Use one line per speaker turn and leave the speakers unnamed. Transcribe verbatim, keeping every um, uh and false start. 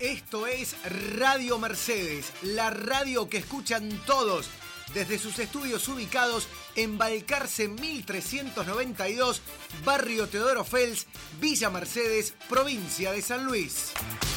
Esto es Radio Mercedes, la radio que escuchan todos desde sus estudios ubicados en Balcarce mil trescientos noventa y dos, Barrio Teodoro Fels, Villa Mercedes, provincia de San Luis.